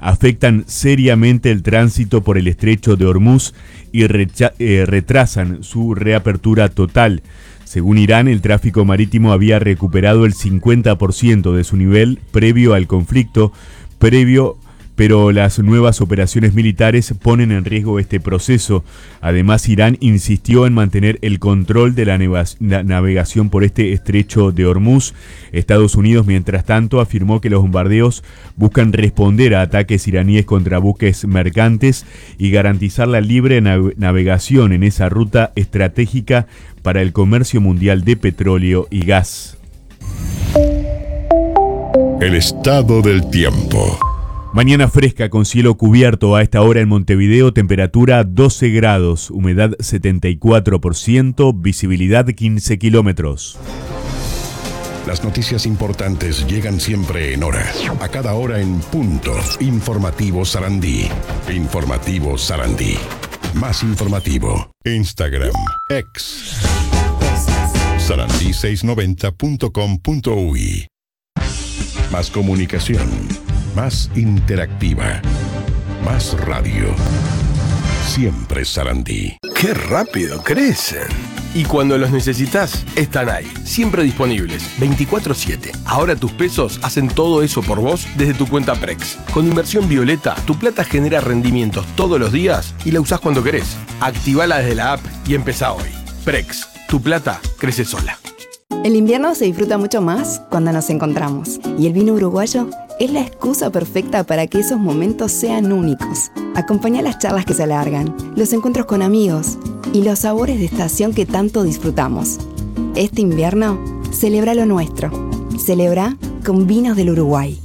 afectan seriamente el tránsito por el estrecho de Hormuz y retrasan su reapertura total. Según Irán, el tráfico marítimo había recuperado el 50% de su nivel previo al conflicto, pero las nuevas operaciones militares ponen en riesgo este proceso. Además, Irán insistió en mantener el control de la navegación por este estrecho de Hormuz. Estados Unidos, mientras tanto, afirmó que los bombardeos buscan responder a ataques iraníes contra buques mercantes y garantizar la libre navegación en esa ruta estratégica para el comercio mundial de petróleo y gas. El estado del tiempo. Mañana fresca con cielo cubierto a esta hora en Montevideo, temperatura 12 grados, humedad 74%, visibilidad 15 kilómetros. Las noticias importantes llegan siempre en hora, a cada hora en punto. Informativo Sarandí. Informativo Sarandí. Más informativo. Instagram, X. sarandí690.com.uy. Más comunicación. Más interactiva, más radio. Siempre Sarandí. ¡Qué rápido crecen! Y cuando los necesitas, están ahí, siempre disponibles, 24/7. Ahora tus pesos hacen todo eso por vos desde tu cuenta Prex. Con Inversión Violeta, tu plata genera rendimientos todos los días y la usás cuando querés. Activala desde la app y empezá hoy. Prex, tu plata crece sola. El invierno se disfruta mucho más cuando nos encontramos. Y el vino uruguayo es la excusa perfecta para que esos momentos sean únicos. Acompaña las charlas que se alargan, los encuentros con amigos y los sabores de estación que tanto disfrutamos. Este invierno, celebra lo nuestro. Celebra con vinos del Uruguay.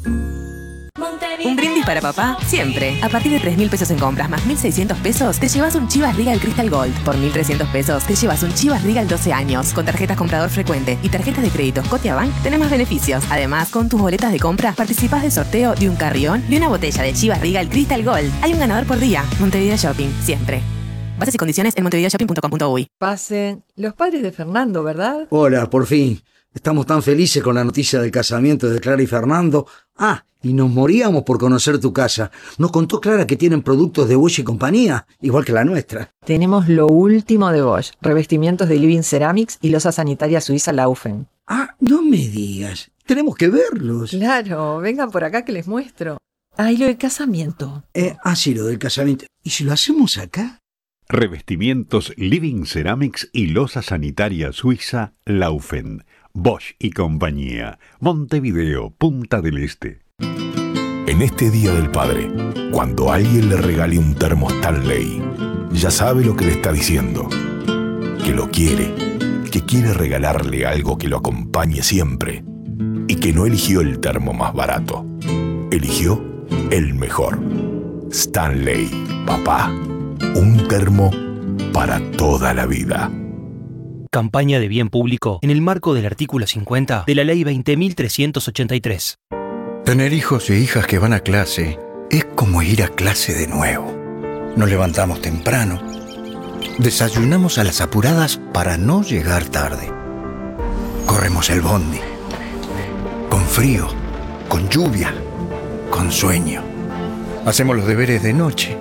Un brindis para papá, siempre. A partir de 3.000 pesos en compras más 1.600 pesos, te llevas un Chivas Regal Crystal Gold. Por 1.300 pesos, te llevas un Chivas Regal 12 años. Con tarjetas comprador frecuente y tarjetas de crédito Scotiabank, tenés más beneficios. Además, con tus boletas de compra, participás del sorteo de un carrión y una botella de Chivas Regal Crystal Gold. Hay un ganador por día. Montevideo Shopping, siempre. Bases y condiciones en montevideoshopping.com.uy. Pasen. Los padres de Fernando, ¿verdad? Hola, por fin. Estamos tan felices con la noticia del casamiento de Clara y Fernando. Y nos moríamos por conocer tu casa. Nos contó Clara que tienen productos de Bosch y compañía, igual que la nuestra. Tenemos lo último de Bosch, revestimientos de Living Ceramics y losa sanitaria suiza Laufen. No me digas. Tenemos que verlos. Claro, vengan por acá que les muestro. Y lo del casamiento. Sí, lo del casamiento. ¿Y si lo hacemos acá? Revestimientos Living Ceramics y losa sanitaria suiza Laufen. Bosch y compañía. Montevideo, Punta del Este. En este Día del Padre, cuando alguien le regale un termo Stanley, ya sabe lo que le está diciendo. Que lo quiere, que quiere regalarle algo que lo acompañe siempre y que no eligió el termo más barato. Eligió el mejor. Stanley, papá, un termo para toda la vida. Campaña de bien público en el marco del artículo 50 de la Ley 20.383. Tener hijos e hijas que van a clase es como ir a clase de nuevo. Nos levantamos temprano, desayunamos a las apuradas para no llegar tarde. Corremos el bondi, con frío, con lluvia, con sueño. Hacemos los deberes de noche.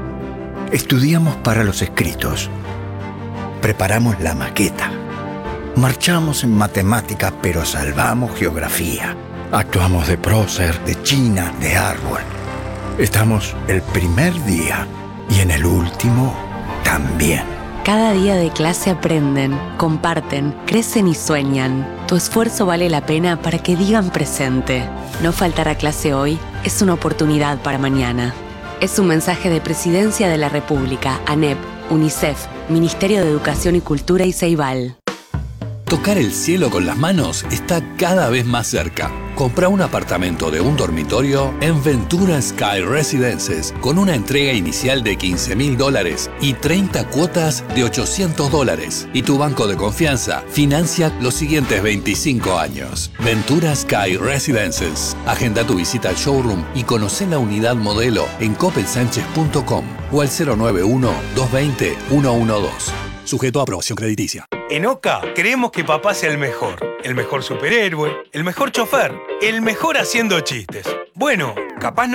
Estudiamos para los escritos. Preparamos la maqueta. Marchamos en matemática, pero salvamos geografía. Actuamos de prócer, de china, de árbol. Estamos el primer día y en el último también. Cada día de clase aprenden, comparten, crecen y sueñan. Tu esfuerzo vale la pena para que digan presente. No faltar a clase hoy es una oportunidad para mañana. Es un mensaje de Presidencia de la República, ANEP, UNICEF, Ministerio de Educación y Cultura y Ceibal. Tocar el cielo con las manos está cada vez más cerca. Compra un apartamento de un dormitorio en Ventura Sky Residences con una entrega inicial de $15,000 y 30 cuotas de $800. Y tu banco de confianza financia los siguientes 25 años. Ventura Sky Residences. Agenda tu visita al showroom y conoce la unidad modelo en coppelsanchez.com o al 091-220-112. Sujeto a aprobación crediticia. En OCA creemos que papá sea el mejor superhéroe, el mejor chofer, el mejor haciendo chistes. Bueno, capaz no